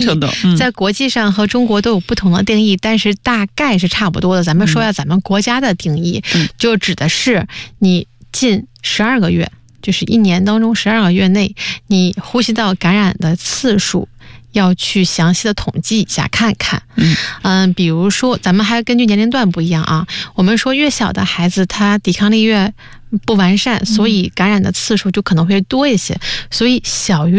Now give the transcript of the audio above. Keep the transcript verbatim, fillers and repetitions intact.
程度、嗯、 在国际上和中国都有不同的定义，但是大概是差不多的。咱们说一下咱们国家的定义、嗯、就指的是你近十二个月，就是一年当中十二个月内你呼吸道感染的次数要去详细的统计一下看看。嗯嗯，比如说咱们还根据年龄段不一样啊，我们说越小的孩子他抵抗力越不完善，所以感染的次数就可能会多一些，所以小于